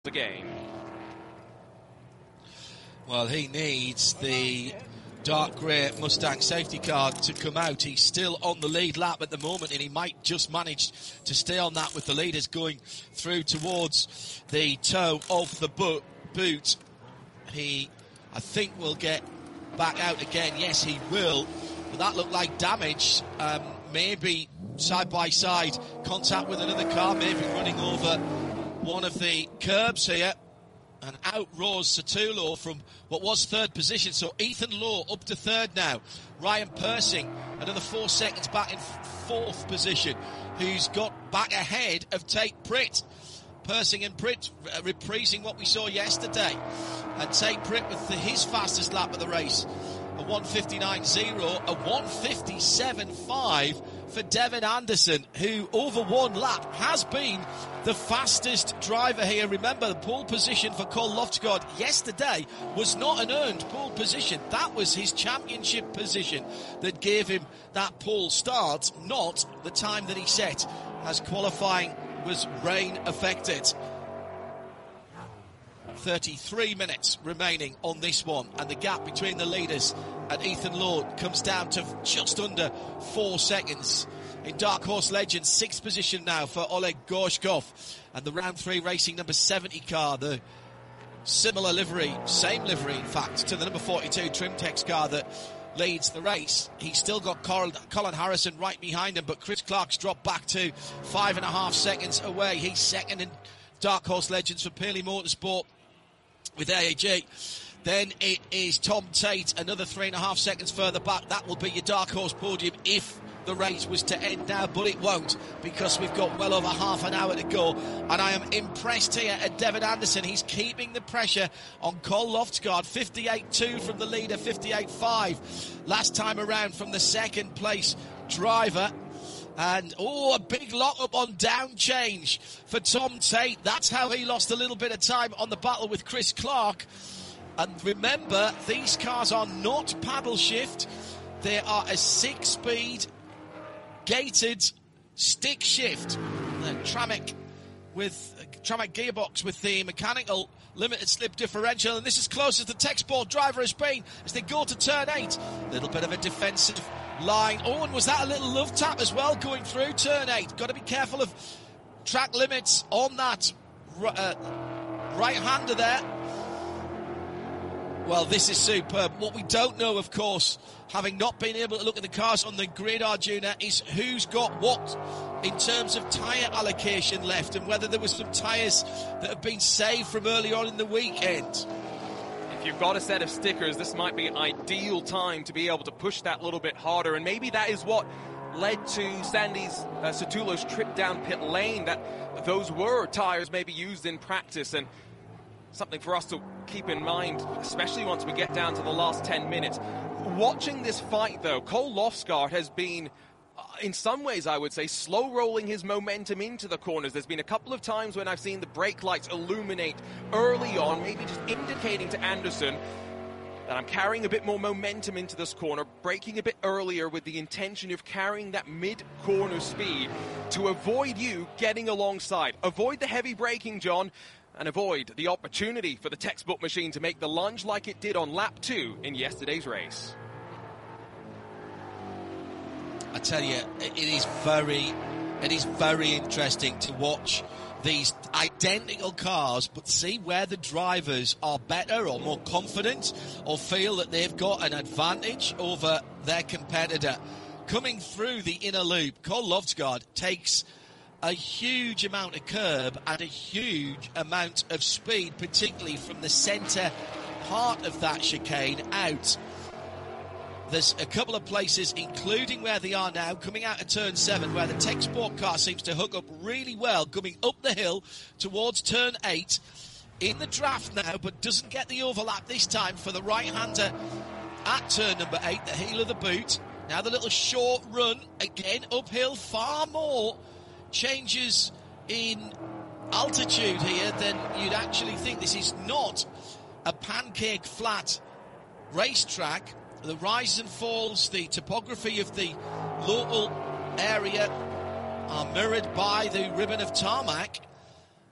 the game. Well, he needs the dark grey Mustang safety car to come out. He's still on the lead lap at the moment, and he might just manage to stay on that with the leaders going through towards the toe of the boot. He, I think, will get back out again. Yes, he will. But that looked like damage. Maybe side-by-side contact with another car, maybe running over one of the curbs here. And out roars Satulo from what was third position. So Ethan Lowe up to third now. Ryan Persing, another 4 seconds back in fourth position, who's got back ahead of Tate Pritt. Persing and Pritt reprising what we saw yesterday. And Tate Pritt with his fastest lap of the race. A 1:59.0, a 1:57.5 for Devin Anderson, who over one lap has been the fastest driver here. Remember, the pole position for Cole Loftsgaard yesterday was not an earned pole position. That was his championship position that gave him that pole start, not the time that he set, as qualifying was rain affected. 33 minutes remaining on this one, and the gap between the leaders and Ethan Lowe comes down to just under 4 seconds. In Dark Horse Legends, sixth position now for Oleg Gorshkov, and the round 3 racing number 70 car, the similar livery, same livery in fact, to the number 42 Trimtex car that leads the race. He's still got Colin Harrison right behind him, but Chris Clark's dropped back to 5.5 seconds away. He's second in Dark Horse Legends for Pearly Motorsport with AAG. Then it is Tom Tate, another 3.5 seconds further back. That will be your Dark Horse podium if the race was to end now, but it won't, because we've got well over half an hour to go. And I am impressed here at Devin Anderson. He's keeping the pressure on Cole Loftsgaard. 58.2 from the leader, 58.5 last time around from the second place driver. And, a big lock-up on down change for Tom Tate. That's how he lost a little bit of time on the battle with Chris Clark. And remember, these cars are not paddle shift. They are a 6-speed gated stick shift. Tramic gearbox with the mechanical limited slip differential, and this is close as the Texport driver has been as they go to turn 8. A little bit of a defensive line. And was that a little love tap as well going through turn 8? Got to be careful of track limits on that right-hander there. Well, this is superb. What we don't know, of course, having not been able to look at the cars on the grid, Arjuna, is who's got what in terms of tyre allocation left, and whether there were some tyres that have been saved from earlier on in the weekend. If you've got a set of stickers, this might be an ideal time to be able to push that little bit harder, and maybe that is what led to Satulo's trip down pit lane, that those were tyres maybe used in practice, and something for us to keep in mind, especially once we get down to the last 10 minutes. Watching this fight, though, Cole Loftsgaard has been, in some ways, I would say, slow-rolling his momentum into the corners. There's been a couple of times when I've seen the brake lights illuminate early on, maybe just indicating to Anderson that I'm carrying a bit more momentum into this corner, braking a bit earlier with the intention of carrying that mid-corner speed to avoid you getting alongside. Avoid the heavy braking, John, and avoid the opportunity for the textbook machine to make the lunge like it did on lap 2 in yesterday's race. I tell you, it is very interesting to watch these identical cars, but see where the drivers are better or more confident or feel that they've got an advantage over their competitor. Coming through the inner loop, Cole Loftsgaard takes a huge amount of curb and a huge amount of speed, particularly from the centre part of that chicane out. There's a couple of places, including where they are now, coming out of turn 7, where the Texport car seems to hook up really well, coming up the hill towards turn 8, in the draft now, but doesn't get the overlap this time for the right-hander at turn number 8, the heel of the boot. Now the little short run, again uphill, far more changes in altitude here than you'd actually think. This is not a pancake flat racetrack. The rise and falls, the topography of the local area are mirrored by the ribbon of tarmac.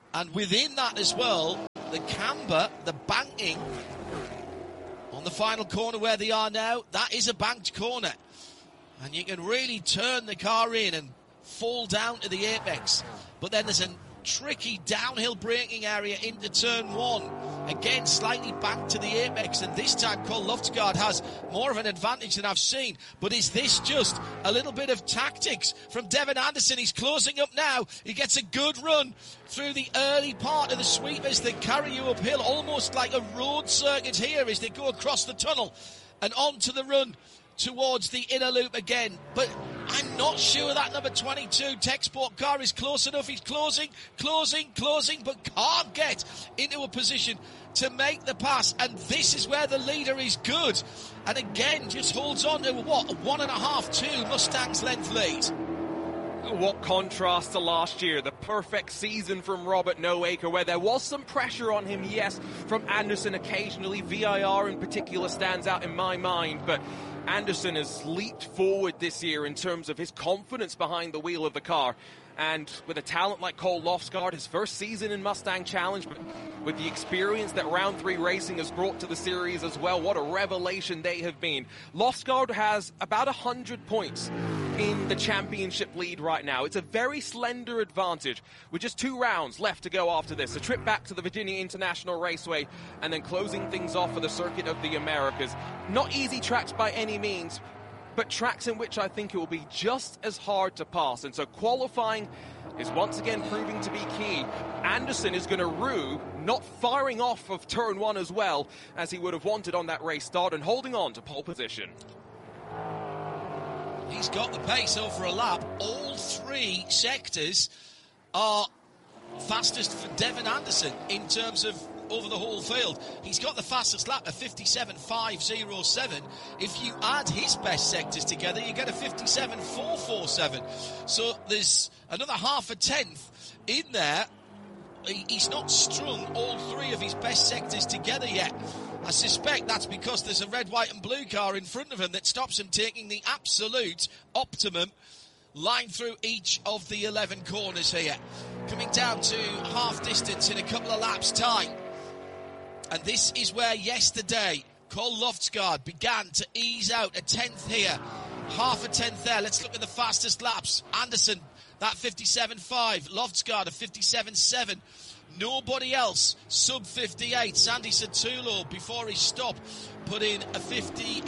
And within that as well, the camber, the banking on the final corner where they are now, that is a banked corner. And you can really turn the car in and fall down to the apex. But then there's a tricky downhill braking area into turn one. Again, slightly back to the apex, and this time Cole Loftsgaard has more of an advantage than I've seen. But is this just a little bit of tactics from Devin Anderson? He's closing up now. He gets a good run through the early part of the sweepers that carry you uphill, almost like a road circuit here as they go across the tunnel and onto the run towards the inner loop again. But I'm not sure that number 22 Tech Sport car is close enough. He's closing, but can't get into a position to make the pass. And this is where the leader is good. And again, just holds on to, a 1.5-2 Mustang's length lead. What contrast to last year, the perfect season from Robert Noacre, where there was some pressure on him, yes, from Anderson occasionally. VIR in particular stands out in my mind, but Anderson has leaped forward this year in terms of his confidence behind the wheel of the car. And with a talent like Cole Loftsgaard, his first season in Mustang Challenge, but with the experience that Round 3 Racing has brought to the series as well, what a revelation they have been. Loftsgaard has about 100 points in the championship lead right now. It's a very slender advantage with just 2 rounds left to go after this. A trip back to the Virginia International Raceway and then closing things off for the Circuit of the Americas. Not easy tracks by any means, but tracks in which I think it will be just as hard to pass. And so qualifying is once again proving to be key. Anderson is going to rue not firing off of turn 1 as well as he would have wanted on that race start and holding on to pole position. He's got the pace over a lap. All 3 sectors are fastest for Devin Anderson in terms of over the whole field. He's got the fastest lap, a 57.507. If you add his best sectors together, you get a 57.447. So there's another half a tenth in there. He's not strung all 3 of his best sectors together yet. I suspect that's because there's a red, white and blue car in front of him that stops him taking the absolute optimum line through each of the 11 corners here. Coming down to half distance in a couple of laps' time. And this is where yesterday Cole Loftsgaard began to ease out. A tenth here, half a tenth there. Let's look at the fastest laps. Anderson, that 57.5. Loftsgaard, a 57.7. Nobody else sub 58. Sandy Satullo, before his stop, put in a 58.0,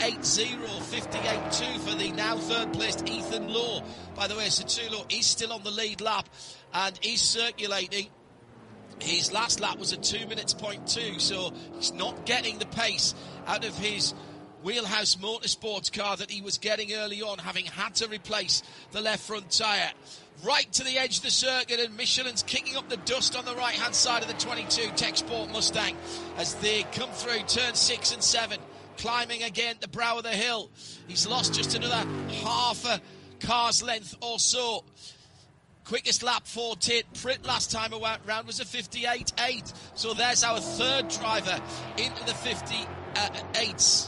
58.2 for the now third placed Ethan Lowe. By the way, Satullo is still on the lead lap and is circulating. His last lap was a 2 minutes 0.2, so he's not getting the pace out of his Wheelhouse Motorsports car that he was getting early on, having had to replace the left front tyre. Right to the edge of the circuit, and Michelin's kicking up the dust on the right-hand side of the 22 Tech Sport Mustang as they come through turn 6 and 7, climbing again the brow of the hill. He's lost just another half a car's length or so. Quickest lap for Tate Pritt last time around was a 58.8. So there's our third driver into the 58s.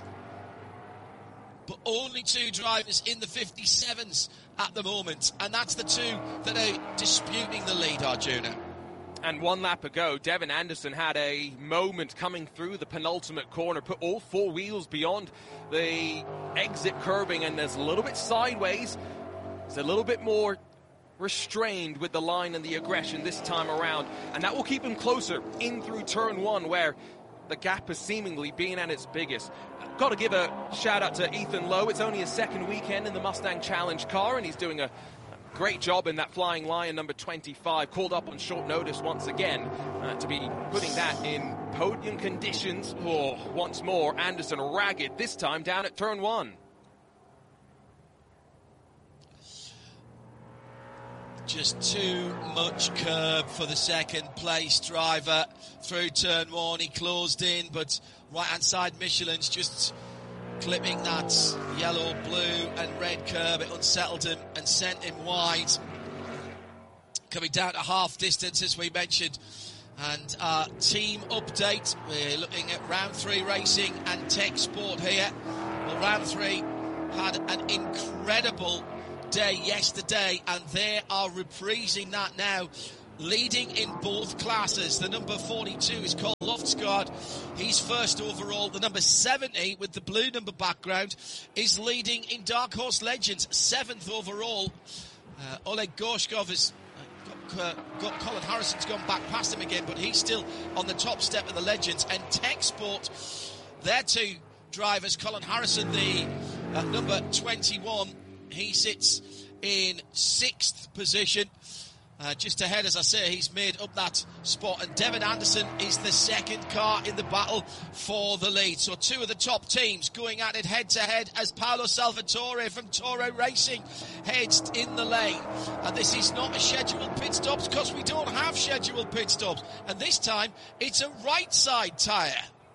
But only 2 drivers in the 57s at the moment. And that's the 2 that are disputing the lead, Arjuna. And 1 lap ago, Devin Anderson had a moment coming through the penultimate corner, put all 4 wheels beyond the exit curbing, and there's a little bit sideways. It's a little bit more restrained with the line and the aggression this time around, and that will keep him closer in through turn 1 where the gap is seemingly being at its biggest. Got to give a shout out to Ethan Lowe. It's only his second weekend in the Mustang Challenge car and he's doing a great job in that Flying Lion number 25, called up on short notice once again to be putting that in podium conditions. Once more, Anderson ragged, this time down at turn 1. Just too much curb for the second place driver through turn 1. He closed in, but right hand side Michelin's just clipping that yellow, blue and red curb. It unsettled him and sent him wide. Coming down to half distance, as we mentioned. And our team update, we're looking at Round 3 Racing and Tech Sport here. Well, Round 3 had an incredible day yesterday, and they are reprising that now leading in both classes. The number 42 is called Loftsgaard. He's first overall. The number 70 with the blue number background is leading in Dark Horse Legends, 7th overall. Oleg Gorshkov has got Colin Harrison's gone back past him again, but he's still on the top step of the Legends. And Tech Sport, their two drivers, Colin Harrison, the number 21, he sits in 6th position. Just ahead, as I say, he's made up that spot, and Devin Anderson is the second car in the battle for the lead. So two of the top teams going at it head-to-head as Paolo Salvatore from Toro Racing heads in the lane. And this is not a scheduled pit stops, because we don't have scheduled pit stops. And this time, it's a right-side tyre.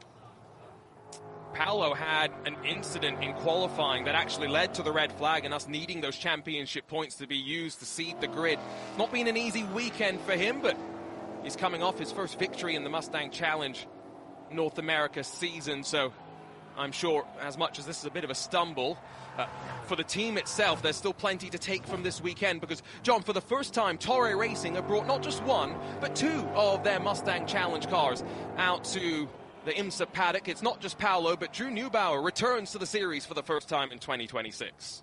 Paolo had an incident in qualifying that actually led to the red flag and us needing those championship points to be used to seed the grid. Not been an easy weekend for him, but he's coming off his first victory in the Mustang Challenge North America season, so I'm sure as much as this is a bit of a stumble, for the team itself, there's still plenty to take from this weekend because, John, for the first time, Toro Racing have brought not just one, but two of their Mustang Challenge cars out to the IMSA paddock. It's not just Paolo, but Drew Neubauer returns to the series for the first time in 2026.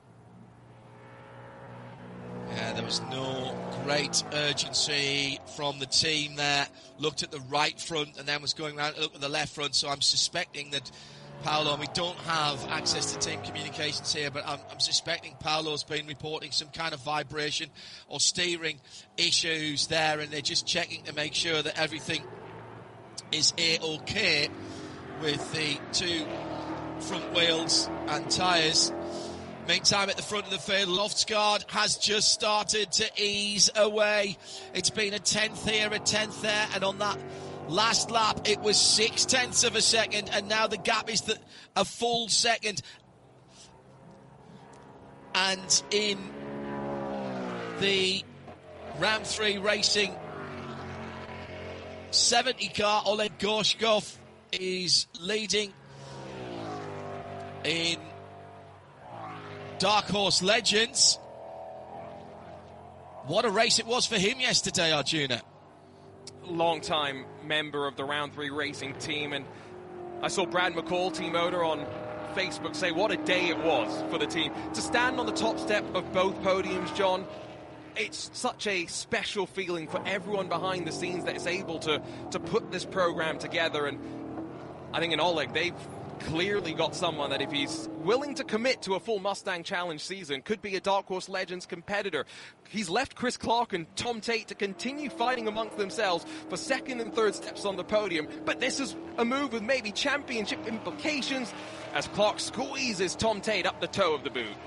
Yeah, there was no great urgency from the team there. Looked at the right front and then was going around to look at the left front. So I'm suspecting that Paolo, and we don't have access to team communications here, but I'm suspecting Paolo's been reporting some kind of vibration or steering issues there, and they're just checking to make sure that everything is A-OK with the two front wheels and tyres. Meantime, at the front of the field, Loftsgaard has just started to ease away. It's been a 10th here, a 10th there, and on that last lap, it was 0.6 of a second, and now the gap is a full second. And in the Ram 3 Racing 70 car, Oleg Gorshkov is leading in Dark Horse Legends. What a race it was for him yesterday, Arjuna. Long-time member of the Round 3 Racing team, and I saw Brad McCall, team owner, on Facebook say what a day it was for the team. To stand on the top step of both podiums, John, it's such a special feeling for everyone behind the scenes that is able to put this program together. And I think in Oleg, they've clearly got someone that if he's willing to commit to a full Mustang Challenge season, could be a Dark Horse Legends competitor. He's left Chris Clark and Tom Tate to continue fighting amongst themselves for second and third steps on the podium. But this is a move with maybe championship implications as Clark squeezes Tom Tate up the toe of the boot.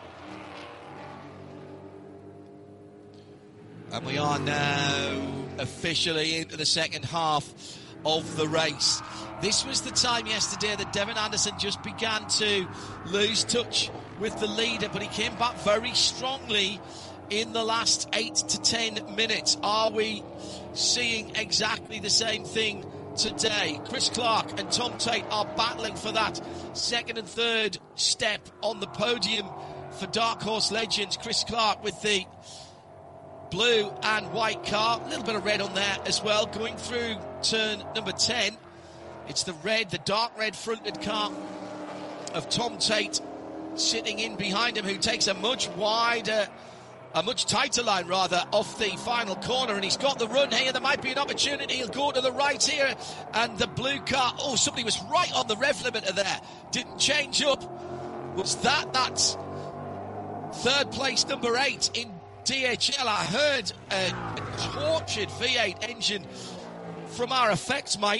And we are now officially into the second half of the race. This was the time yesterday that Devin Anderson just began to lose touch with the leader, but he came back very strongly in the last 8 to 10 minutes. Are we seeing exactly the same thing today? Chris Clark and Tom Tate are battling for that second and third step on the podium for Dark Horse Legends. Chris Clark with the blue and white car, a little bit of red on there as well, going through turn number 10. It's the dark red fronted car of Tom Tate sitting in behind him, who takes a much tighter line rather off the final corner, and he's got the run here. There might be an opportunity. He'll go to the right here, and the blue car, somebody was right on the rev limiter there, didn't change up. Was that third place number 8 in DHL? I heard a tortured V8 engine from our effects mate,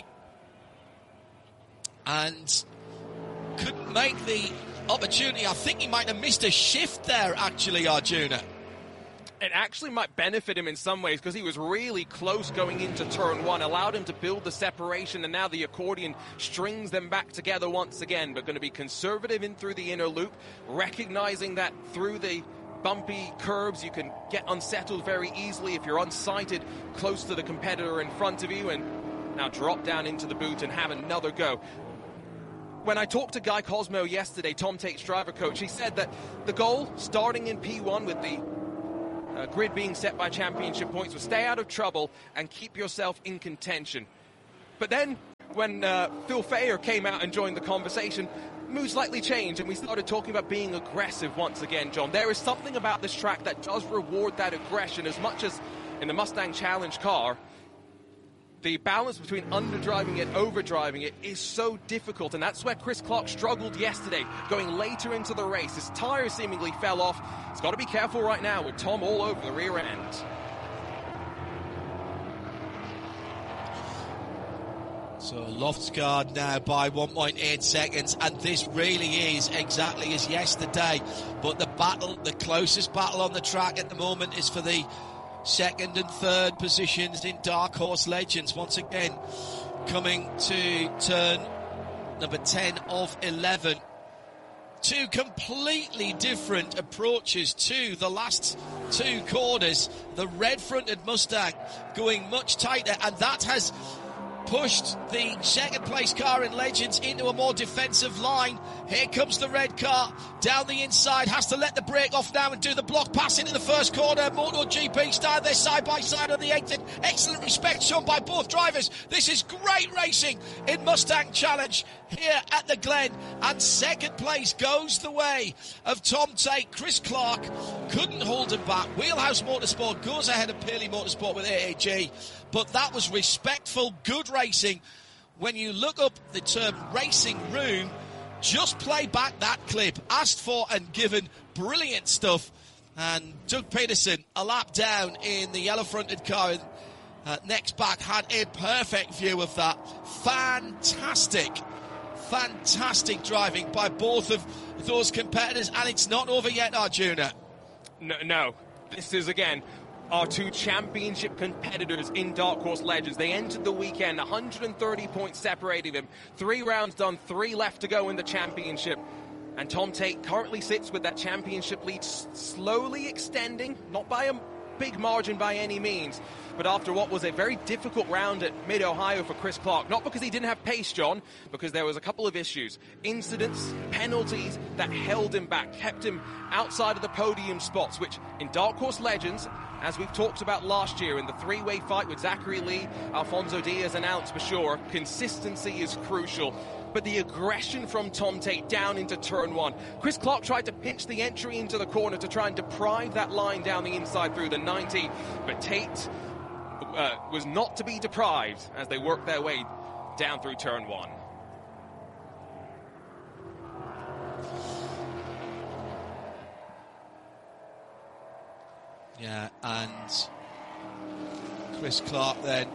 and couldn't make the opportunity. I think he might have missed a shift there, actually, Arjuna. It actually might benefit him in some ways because he was really close going into turn 1, allowed him to build the separation, and now the accordion strings them back together once again, but going to be conservative in through the inner loop, recognizing that through the bumpy curbs you can get unsettled very easily if you're unsighted close to the competitor in front of you, and now drop down into the boot and have another go. When I talked to Guy Cosmo yesterday, Tom Tate's driver coach, he said that the goal, starting in P1 with the grid being set by championship points was stay out of trouble and keep yourself in contention. But then, when Phil Fayer came out and joined the conversation, mood slightly changed and we started talking about being aggressive once again, John. There is something about this track that does reward that aggression as much as in the Mustang Challenge car. The balance between underdriving it, overdriving it is so difficult, and that's where Chris Clark struggled yesterday, going later into the race. His tires seemingly fell off. He's got to be careful right now with Tom all over the rear end. So Loftsgaard now by 1.8 seconds, and this really is exactly as yesterday. But the closest battle on the track at the moment is for the second and third positions in Dark Horse Legends. Once again, coming to turn number 10 of 11. Two completely different approaches to the last two corners. The red-fronted Mustang going much tighter, and that has pushed the second place car in Legends into a more defensive line. Here comes the red car down the inside, has to let the brake off now and do the block pass into the first corner. MotoGP start there side by side on the exit. Excellent respect shown by both drivers. This is great racing in Mustang Challenge here at the Glen, and second place goes the way of Tom Tate. Chris Clark couldn't hold him back. Wheelhouse Motorsport goes ahead of Pearly Motorsport with AAG, but that was respectful, good racing. When you look up the term racing room, just play back that clip, asked for and given, brilliant stuff. And Doug Peterson, a lap down in the yellow-fronted car next back, had a perfect view of that. Fantastic driving by both of those competitors, and it's not over yet, Arjuna. No. This is, again, our two championship competitors in Dark Horse Legends. They entered the weekend, 130 points separating them. 3 rounds done, 3 left to go in the championship. And Tom Tate currently sits with that championship lead slowly extending, not by a big margin by any means, but after what was a very difficult round at Mid-Ohio for Chris Clark. Not because he didn't have pace, John, because there was a couple of issues. Incidents, penalties that held him back, kept him outside of the podium spots, which in Dark Horse Legends, as we've talked about last year in the three-way fight with Zachary Lee, Alfonso Diaz and Alex Bashor, consistency is crucial. But the aggression from Tom Tate down into turn 1. Chris Clark tried to pinch the entry into the corner to try and deprive that line down the inside through the 90, but Tate was not to be deprived as they worked their way down through turn 1. Yeah, and Chris Clark then,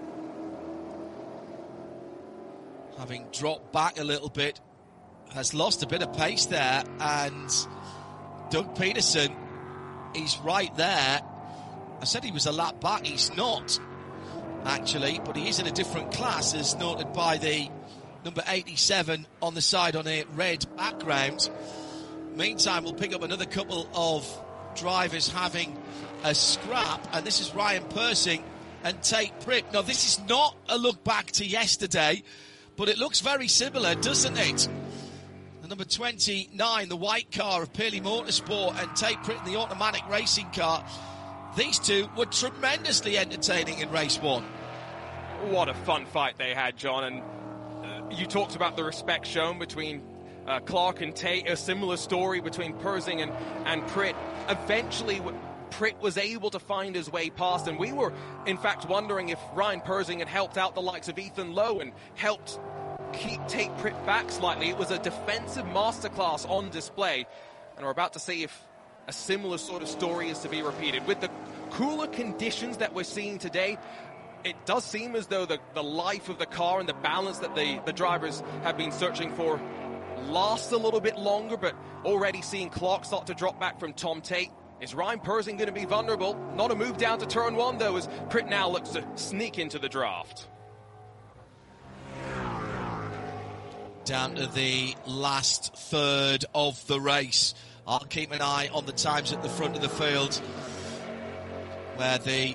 having dropped back a little bit, has lost a bit of pace there, and Doug Peterson, he's right there. I said he was a lap back. He's not, actually, but he is in a different class, as noted by the number 87 on the side on a red background. Meantime, we'll pick up another couple of drivers having a scrap, and this is Ryan Persing and Tate Pritt. Now, this is not a look back to yesterday, but it looks very similar, doesn't it? The number 29, the white car of Pearly Motorsport, and Tate Pritt in the automatic racing car. These two were tremendously entertaining in race 1. What a fun fight they had, John. And you talked about the respect shown between Clark and Tate. A similar story between Persing and Pritt. Eventually, Pritt was able to find his way past, and we were, in fact, wondering if Ryan Persing had helped out the likes of Ethan Lowe and helped keep Tate Pritt back slightly. It was a defensive masterclass on display, and we're about to see if a similar sort of story is to be repeated. With the cooler conditions that we're seeing today, it does seem as though the life of the car and the balance that the drivers have been searching for lasts a little bit longer, but already seeing Clark start to drop back from Tom Tate. Is Ryan Persing going to be vulnerable? Not a move down to turn 1, though, as Pritt now looks to sneak into the draft. Down to the last third of the race. I'll keep an eye on the times at the front of the field, where the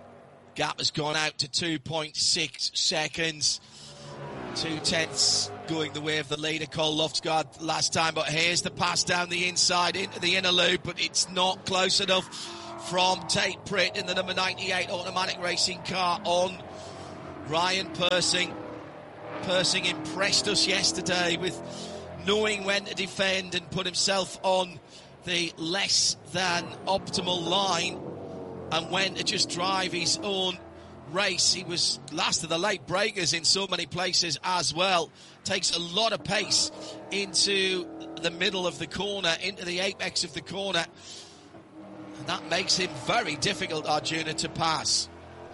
gap has gone out to 2.6 seconds. 2/10 going the way of the leader, Cole Loftsgaard, last time. But here's the pass down the inside into the inner loop, but it's not close enough from Tate Pritt in the number 98 automatic racing car on Ryan Persing. Persing impressed us yesterday with knowing when to defend and put himself on the less than optimal line and when to just drive his own race. He was last of the late breakers in so many places as well. Takes a lot of pace into the middle of the corner, into the apex of the corner. And that makes him very difficult, Arjuna, to pass.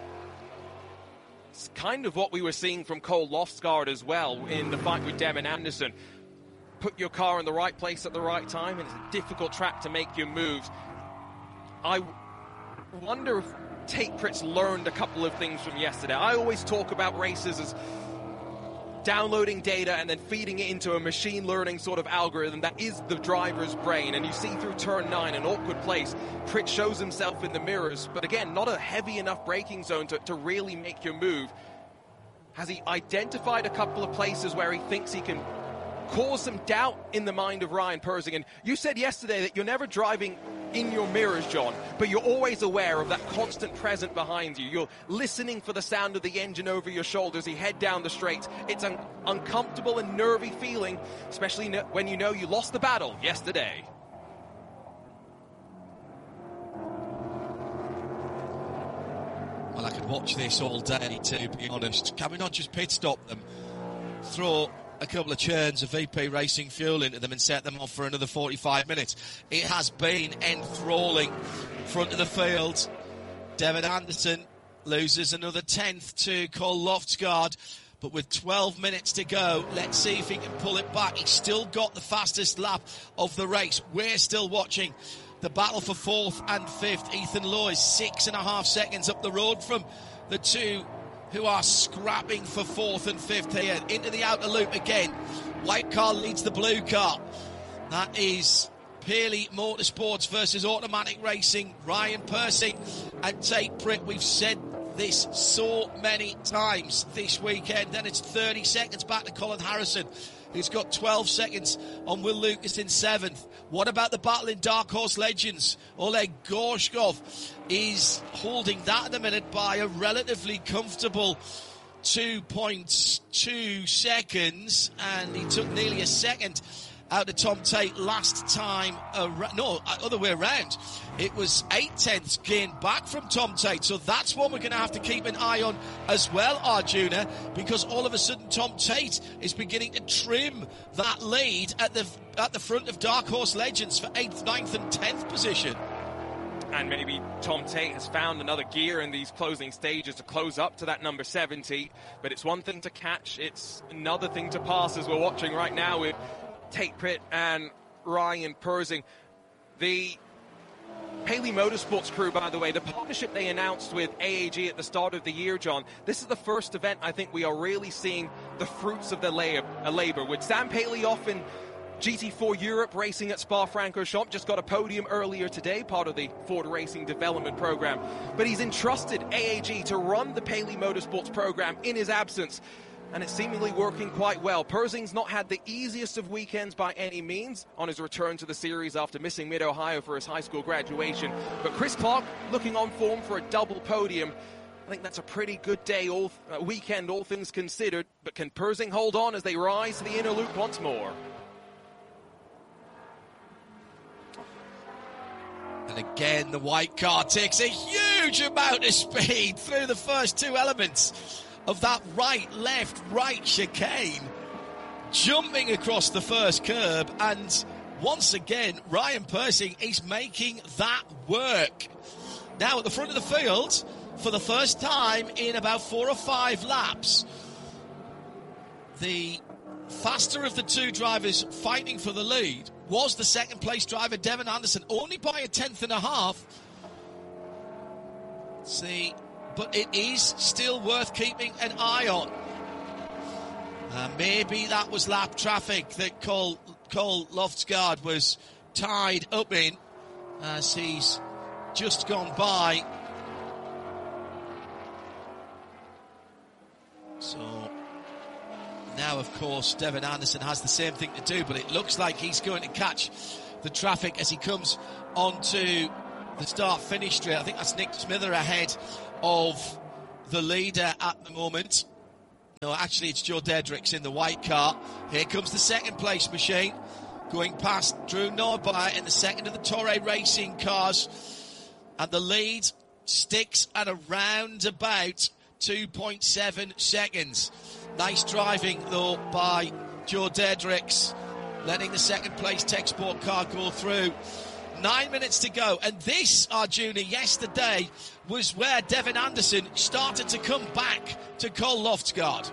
It's kind of what we were seeing from Cole Loftsgaard as well in the fight with Devin Anderson. Put your car in the right place at the right time, and it's a difficult track to make your moves. I wonder if Tate Pritt's learned a couple of things from yesterday. I always talk about races as downloading data and then feeding it into a machine learning sort of algorithm that is the driver's brain. And you see through turn 9, an awkward place, Pritt shows himself in the mirrors, but again, not a heavy enough braking zone to really make your move. Has he identified a couple of places where he thinks he can cause some doubt in the mind of Ryan Persing? And you said yesterday that you're never driving in your mirrors, John, but you're always aware of that constant present behind you. You're listening for the sound of the engine over your shoulder as you head down the straight. It's an uncomfortable and nervy feeling, especially when you know you lost the battle yesterday. Well, I could watch this all day, to be honest. Can we not just pit stop them, throw a couple of churns of VP Racing fuel into them and set them off for another 45 minutes? It has been enthralling. Front of the field, Devin Anderson loses another 10th to Cole Loftsgaard, but with 12 minutes to go, let's see if he can pull it back. He's still got the fastest lap of the race. We're still watching the battle for 4th and 5th. Ethan Lowe is 6.5 seconds up the road from the two who are scrapping for 4th and 5th here. Into the outer loop again. White car leads the blue car. That is Pearly Motorsports versus Automatic Racing. Ryan Persing and Tate Pritt. We've said this so many times this weekend. Then it's 30 seconds back to Colin Harrison, who's got 12 seconds on Will Lucas in 7th. What about the battle in Dark Horse Legends? Oleg Gorshkov is holding that at the minute by a relatively comfortable 2.2 seconds, and he took nearly a second out of Tom Tate last time. No, other way around. It was 8/10 gained back from Tom Tate. So that's one we're going to have to keep an eye on as well, Arjuna, because all of a sudden Tom Tate is beginning to trim that lead at the front of Dark Horse Legends for 8th, 9th and 10th position. And maybe Tom Tate has found another gear in these closing stages to close up to that number 70. But it's one thing to catch, it's another thing to pass, as we're watching right now with Tate Pritt and Ryan Persing. The Paley Motorsports crew, by the way, the partnership they announced with AAG at the start of the year, John, this is the first event I think we are really seeing the fruits of the labor. With Sam Paley off in GT4 Europe racing at Spa-Francorchamps, just got a podium earlier today, part of the Ford Racing Development Program. But he's entrusted AAG to run the Paley Motorsports program in his absence, and it's seemingly working quite well. Persing's not had the easiest of weekends by any means on his return to the series after missing Mid-Ohio for his high school graduation. But Chris Clark looking on form for a double podium. I think that's a pretty good day, weekend, all things considered. But can Persing hold on as they rise to the inner loop once more? And again, the white car takes a huge amount of speed through the first two elements of that right chicane, jumping across the first curb, and once again Ryan Persing is making that work. Now at the front of the field, for the first time in about 4 or 5 laps, the faster of the two drivers fighting for the lead was the second place driver Devin Anderson, only by a 10.5. See, but it is still worth keeping an eye on. Maybe that was lap traffic that Cole Loftsgaard was tied up in as he's just gone by. So Now, of course, Devin Anderson has the same thing to do, but it looks like he's going to catch the traffic as he comes onto the start-finish straight. I think that's Nick Smither ahead of the leader at the moment. No, actually, it's Joe Dedricks in the white car. Here comes the second place machine, going past Drew Norby in the second of the Torre Racing cars. And the lead sticks at around about 2.7 seconds. Nice driving, though, by Joe Dedricks, letting the second place Tech Sport car go through. 9 minutes to go. And this, Arjuna, yesterday was where Devin Anderson started to come back to Cole Loftsgaard.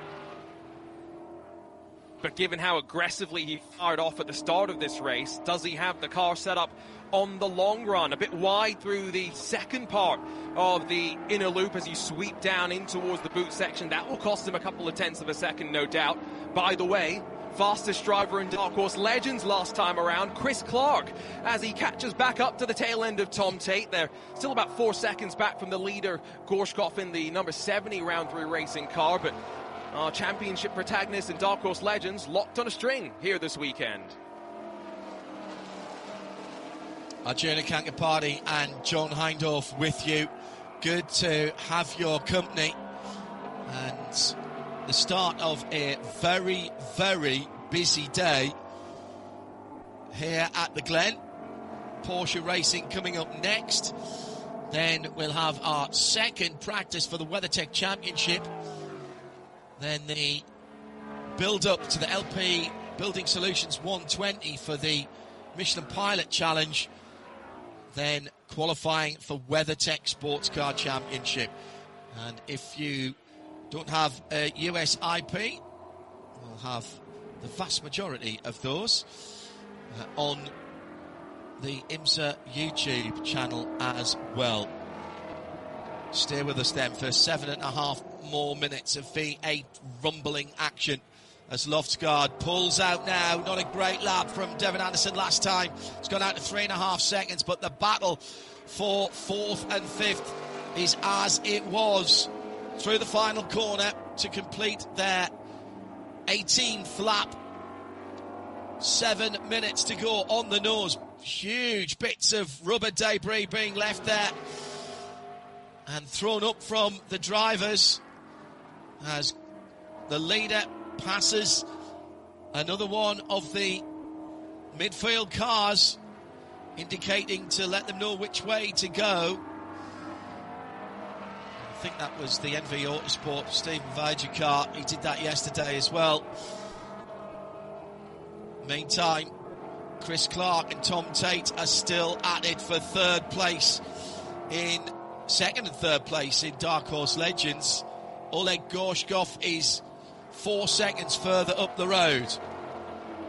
But given how aggressively he fired off at the start of this race, does he have the car set up on the long run? A bit wide through the second part of the inner loop as you sweep down in towards the boot section. That will cost him a couple of tenths of a second, no doubt. By the way, fastest driver in Dark Horse Legends last time around, Chris Clark, as he catches back up to the tail end of Tom Tate. They're still about 4 seconds back from the leader, Gorshkov, in the number 70 round 3 racing car, but our championship protagonist in Dark Horse Legends locked on a string here this weekend. Arjuna Kankapati and John Hindhaugh with you. Good to have your company. And the start of a very, very busy day here at the Glen. Porsche Racing coming up next. Then we'll have our second practice for the WeatherTech Championship. Then the build-up to the LP Building Solutions 120 for the Michelin Pilot Challenge. Then qualifying for WeatherTech Sports Car Championship. And if you don't have a US IP, we'll have the vast majority of those on the IMSA YouTube channel as well. Stay with us then for 7.5 more minutes of V8 rumbling action as Loftsgaard pulls out now. Not a great lap from Devin Anderson last time. It's gone out to 3.5 seconds, but the battle for 4th and 5th is as it was through the final corner to complete their 18th lap. 7 minutes to go on the nose. Huge bits of rubber debris being left there and thrown up from the drivers as the leader passes another one of the midfield cars, indicating to let them know which way to go. I think that was the NV Autosport Stephen Viger car. He did that yesterday as well. Meantime, Chris Clark and Tom Tate are still at it for second and third place in Dark Horse Legends. Oleg Gorshkov is 4 seconds further up the road.